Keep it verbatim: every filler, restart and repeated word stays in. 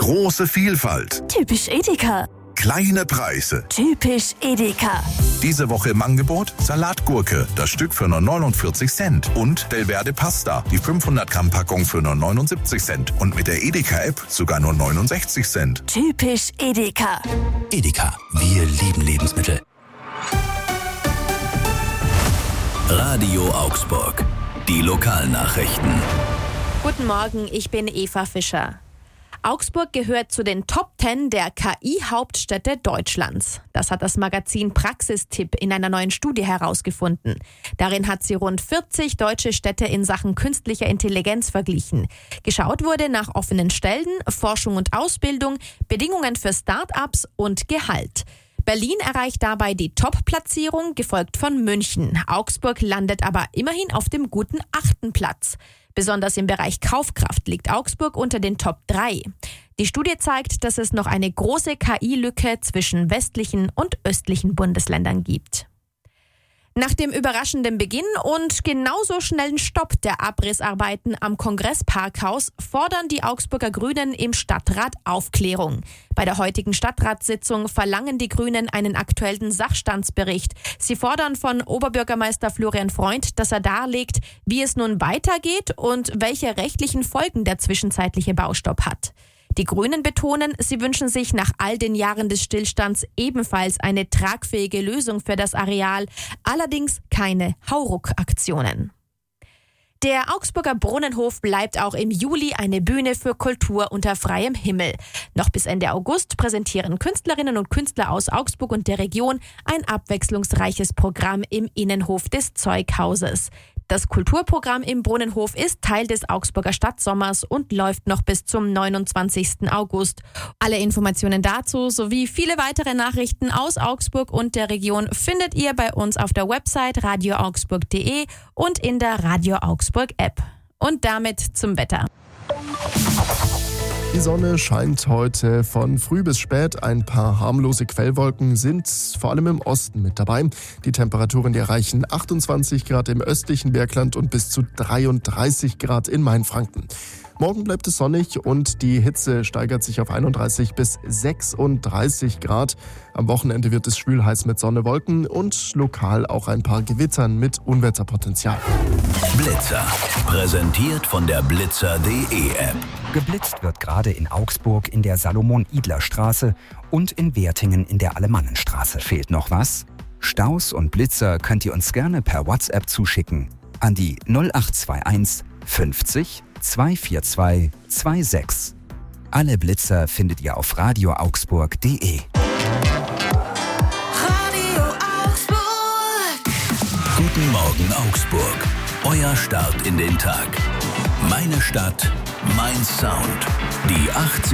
Große Vielfalt. Typisch Edeka. Kleine Preise. Typisch Edeka. Diese Woche im Angebot Salatgurke, das Stück für nur neunundvierzig Cent. Und Delverde Pasta, die fünfhundert Gramm Packung für nur neunundsiebzig Cent. Und mit der Edeka-App sogar nur neunundsechzig Cent. Typisch Edeka. Edeka, wir lieben Lebensmittel. Radio Augsburg, die Lokalnachrichten. Guten Morgen, ich bin Eva Fischer. Augsburg gehört zu den Top zehn der K I-Hauptstädte Deutschlands. Das hat das Magazin Praxistipp in einer neuen Studie herausgefunden. Darin hat sie rund vierzig deutsche Städte in Sachen künstlicher Intelligenz verglichen. Geschaut wurde nach offenen Stellen, Forschung und Ausbildung, Bedingungen für Start-ups und Gehalt. Berlin erreicht dabei die Top-Platzierung, gefolgt von München. Augsburg landet aber immerhin auf dem guten achten Platz. Besonders im Bereich Kaufkraft liegt Augsburg unter den Top drei. Die Studie zeigt, dass es noch eine große K I-Lücke zwischen westlichen und östlichen Bundesländern gibt. Nach dem überraschenden Beginn und genauso schnellen Stopp der Abrissarbeiten am Kongressparkhaus fordern die Augsburger Grünen im Stadtrat Aufklärung. Bei der heutigen Stadtratssitzung verlangen die Grünen einen aktuellen Sachstandsbericht. Sie fordern von Oberbürgermeister Florian Freund, dass er darlegt, wie es nun weitergeht und welche rechtlichen Folgen der zwischenzeitliche Baustopp hat. Die Grünen betonen, sie wünschen sich nach all den Jahren des Stillstands ebenfalls eine tragfähige Lösung für das Areal, allerdings keine Hauruck-Aktionen. Der Augsburger Brunnenhof bleibt auch im Juli eine Bühne für Kultur unter freiem Himmel. Noch bis Ende August präsentieren Künstlerinnen und Künstler aus Augsburg und der Region ein abwechslungsreiches Programm im Innenhof des Zeughauses. Das Kulturprogramm im Brunnenhof ist Teil des Augsburger Stadtsommers und läuft noch bis zum neunundzwanzigsten August. Alle Informationen dazu sowie viele weitere Nachrichten aus Augsburg und der Region findet ihr bei uns auf der Website radio augsburg punkt de und in der Radio Augsburg App. Und damit zum Wetter. Die Sonne scheint heute von früh bis spät. Ein paar harmlose Quellwolken sind vor allem im Osten mit dabei. Die Temperaturen, die erreichen achtundzwanzig Grad im östlichen Bergland und bis zu dreiunddreißig Grad in Mainfranken. Morgen bleibt es sonnig und die Hitze steigert sich auf einunddreißig bis sechsunddreißig Grad. Am Wochenende wird es schwül-heiß mit Sonne, Wolken und lokal auch ein paar Gewittern mit Unwetterpotenzial. Blitzer, präsentiert von der blitzer punkt de App. Geblitzt wird gerade in Augsburg in der Salomon-Idler-Straße und in Wertingen in der Alemannenstraße. Fehlt noch was? Staus und Blitzer könnt ihr uns gerne per WhatsApp zuschicken an die null acht zwei eins fünfzig zweihundertvierundzwanzig sechsundzwanzig. Alle Blitzer findet ihr auf radio augsburg punkt de. Radio Augsburg. Guten Morgen Augsburg, euer Start in den Tag. Meine Stadt, mein Sound. Die achtzig